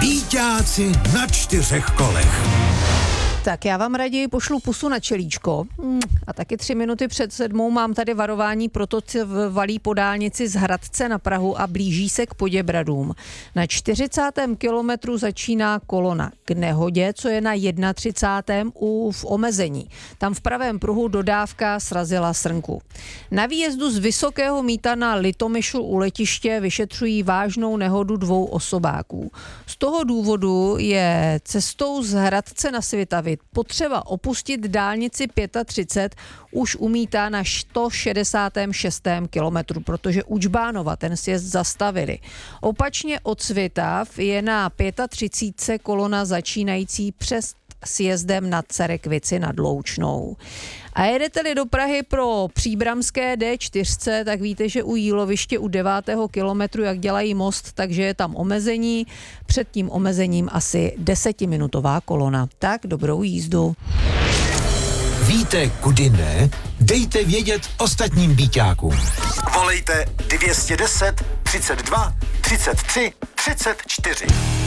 Bíťáci na 4 kolech. Tak já vám raději pošlu pusu na čelíčko. A taky 3 minuty před 7 mám tady varování, proto valí po dálnici z Hradce na Prahu a blíží se k Poděbradům. Na 40. kilometru začíná kolona k nehodě, co je na 31. v omezení. Tam v pravém pruhu dodávka srazila srnku. Na výjezdu z Vysokého Mýta na Litomyšl u letiště vyšetřují vážnou nehodu 2 osobáků. Z toho důvodu je cestou z Hradce na Svitavy potřeba opustit dálnici 35 už u Mýta na 166. kilometru, protože u Čbánova ten sjezd zastavili. Opačně od Svitav je na 35. kolona začínající přes sjezdem na Cerekvici nad Loučnou. A jedete-li do Prahy pro příbramské D4, tak víte, že u Jíloviště u 9. kilometru, jak dělají most, takže je tam omezení. Před tím omezením asi 10minutová kolona. Tak dobrou jízdu. Víte, kudy ne? Dejte vědět ostatním bíťákům. Volejte 210 32 33 34.